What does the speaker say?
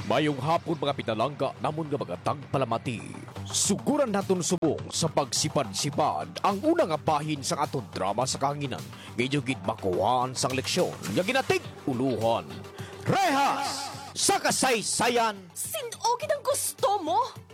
Mayong hapon mga pinalangga namon nga mga tagpalamati. Suguran naton subong sa pagsipad-sipad ang unang apahin sa aton drama sa kahanginan. Medyo gid makuhaan sang leksyon nga ginatig uluhan. Rehas sa kasaysayan. Sinogid ang gusto mo?